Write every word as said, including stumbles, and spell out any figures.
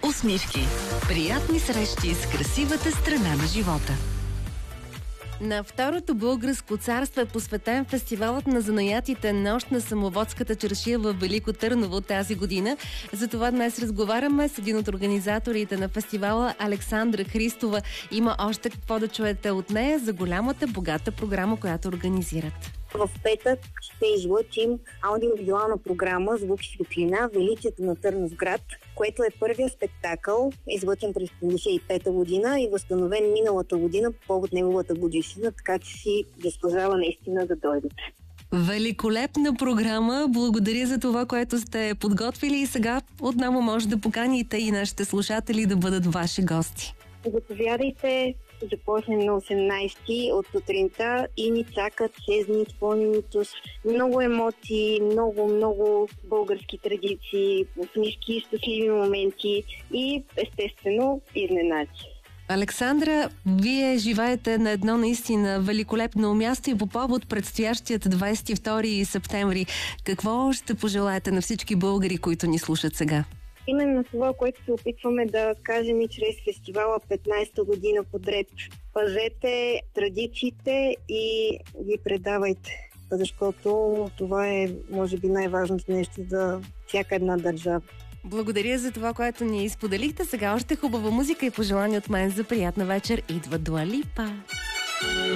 Усмивки. Приятни срещи с красивата страна на живота. На второто българско царство е посветен фестивалът на занаятите Нощ на самоводската чаршия в Велико Търново тази година. Затова днес разговаряме с един от организаторите на фестивала, Александра Христова. Има още какво да чуете от нея за голямата, богата програма, която организират. В петък ще излъчим аудиовизуална програма "Звук и светлина. Величието на Търновград", което е първият спектакъл, излъчен през деветдесет и пета година и възстановен миналата година по повод неговата годишнина, така че си заслужава наистина да дойдете. Великолепна програма! Благодаря за това, което сте подготвили и сега отново може да поканите и нашите слушатели да бъдат ваши гости. Заповядайте, започнем на осемнадесети от сутринта и ни чакат шест дни изпълнени с много емоции, много, много български традиции, усмивки, щастливи моменти и естествено изненади. Александра, вие живеете на едно наистина великолепно място и по повод предстоящият двадесет и втори септември. Какво ще пожелаете на всички българи, които ни слушат сега? Именно това, което се опитваме да кажем и чрез фестивала петнадесета година подред. Пазете традициите и ги предавайте, защото това е, може би, най-важното нещо за всяка една държава. Благодаря за това, което ни изподелихте. Сега още хубава музика и пожелания от мен за приятна вечер. Идва Дуа Липа.